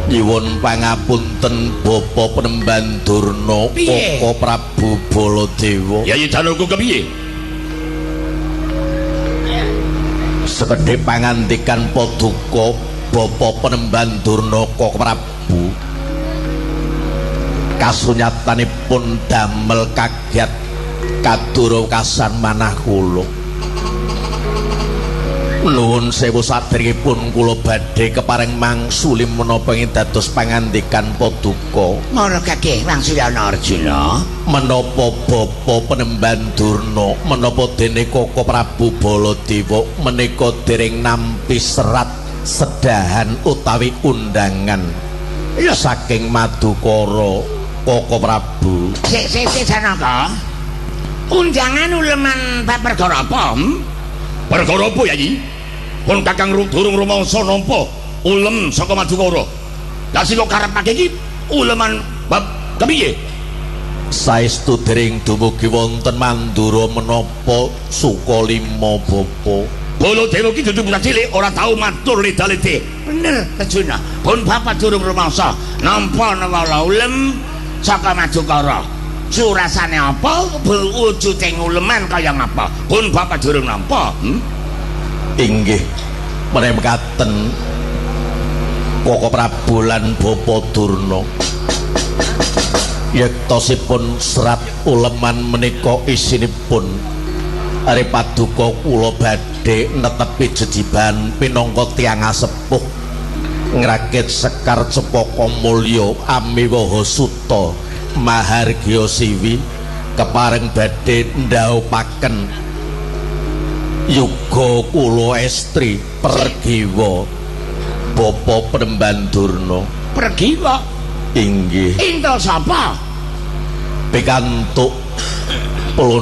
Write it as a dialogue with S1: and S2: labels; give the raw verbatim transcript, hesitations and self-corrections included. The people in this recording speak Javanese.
S1: Nyuwun pangapunten Bapa Penemban Durna Koko Prabu Baladewa.
S2: Yayi Danuku kepiye?
S1: Sekedhik pangandikan Paduka Bapa Penemban Durna Koko Prabu kasunyatanipun damel kagiat kadurakasan manah kula. Nuwun sewu sadèrèngipun kula badhe kepareng mangsuli menapa ing dados pangandikan Paduka.
S3: Mara kakeh Wangsulana Arjuna
S1: Menapa Bapa Penemban Durna menapa dene Koko Prabu Baladewa menika dereng nampi serat sedahan utawi undangan ya saking Madukara Koko Prabu.
S3: Sik sik sik Janaka. Undangan uleman bab perkara apa? Hmm?
S2: Perkara apa Yayi? Kon Kakang durung rumangsa nampa ulem saka Madukara. Lah sing karepake iki uleman bab kepiye?
S1: Saestu dering dumugi wonten Mandura menapa Sukalima Bapa.
S2: Baladewa iki dudu bocah cilik ora tau matur lidalite.
S3: Bener, Arjuna. Pun bapak durung rumangsa nampa nawala ulem saka Madukara. Surasane apa? Wujuding uleman kaya ngapa? Pun bapak durung nampa. Hmm?
S1: Inggih menekaten Koko Prabu lan Bapa Durna yektosipun serat uleman menika isinipun are paduka kula badhe netepi jejiban pinangka tiyang sepuh ngrakit Sekar Cepaka Mulya Amiwaha Suta Mahargya Siwi kepareng badhe ndhaupaken yuga kula estri Pergiwa Bapa Penemban Durna.
S3: Pergiwa
S1: inggih
S3: intel sapa?
S1: pikantuk